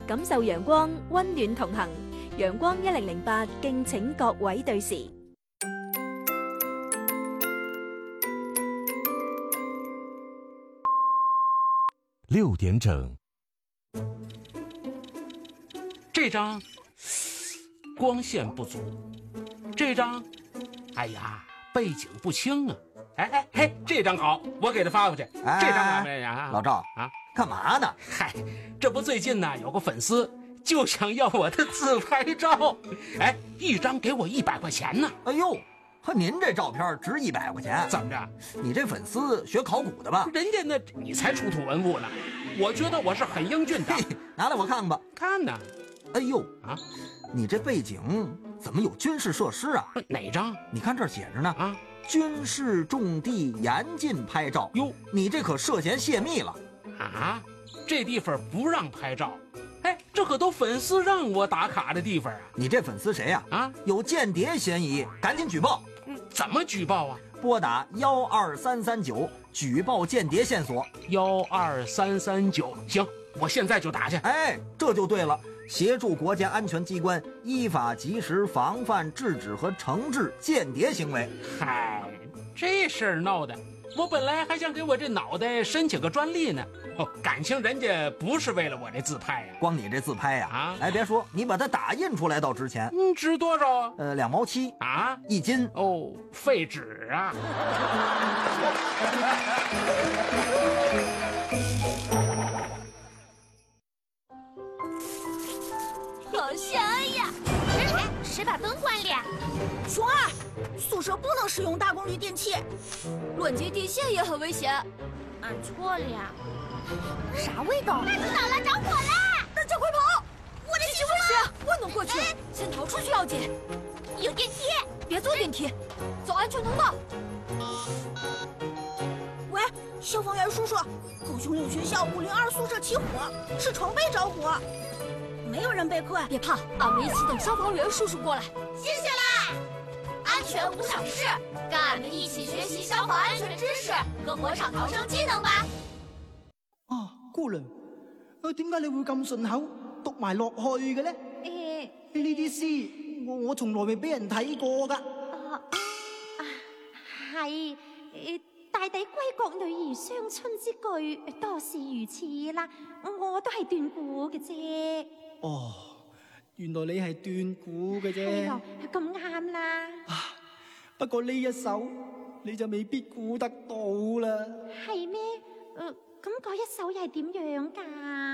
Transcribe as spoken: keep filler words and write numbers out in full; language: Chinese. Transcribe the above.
感受陽光，溫暖同行。陽光一零零八，敬請各位對時。 六點整， 這張光線不足，這張，哎呀，背景不清啊！哎哎嘿，這張好，我給他發過去。 哎、 這張怎麼樣？ 老趙啊， 幹嘛呢？ 嗨，這不最近呢有個粉絲就想要我的自拍照，哎，一張給我一百塊錢呢。 哎呦，和您這照片值一百塊錢？ 怎麼着？ 你這粉絲學考古的吧？ 人家那你才出土文物呢，我覺得我是很英俊的。 拿來我看看吧。 看呢。 哎呦啊， 你這背景怎麼有軍事設施啊？ 哪張？ 你看這兒寫着呢啊， 軍事重地嚴禁拍照。 喲， 你這可涉嫌泄密了。 啊，這地方不讓拍照。哎，這可都粉絲讓我打卡的地方啊！ 你這粉絲誰呀？啊，有間諜嫌疑，趕緊舉報。 嗯，怎麼舉報啊？ 撥打幺二三三九舉報間諜線索。 幺二三三九，行，我現在就打去。 哎，這就對了，協助國家安全機關依法及時防範、制止和懲治間諜行為。 嗨，這事兒鬧的，我本來還想給我這腦袋申請個專利呢。哦，感情人家不是為了我這自拍呀、啊， 光你這自拍呀、啊， 啊， 哎，別說，你把它打印出來倒值錢。 嗯，值多少啊？ 呃，兩毛七啊， 一斤。 哦，廢紙啊！ 好香呀！哎，谁把燈關了？ 熊二，宿舍不能使用大功率電器， 亂接電線也很危險。俺錯了。啥味道？大知道了，着火了！ 大家快跑！ 我的危險，我能過去，哎、先逃出去要緊。 有電梯， 別坐電梯，走安全通道。喂，消防員叔叔，狗熊嶺學校五零二宿舍起火，是床被着火，沒有人被困。 別怕，俺們一起等消防員叔叔過來。謝謝啦！安全無小事，跟俺們一起學習消防安全知識和火場逃生技能吧。 啊，姑娘，啊，點解你會咁順口讀埋落去嘅咧？ 誒， 呢啲詩我我從來未俾人睇過噶。 啊啊，係誒，大抵歸國女兒雙春之句，多是如此啦。我都係斷估嘅啫。 哦，原來你係斷估嘅啫。 係咯，咁啱啦。 啊，不過呢一首你就未必估得到啦。 係咩？誒、呃。咁嗰一首又係點樣㗎？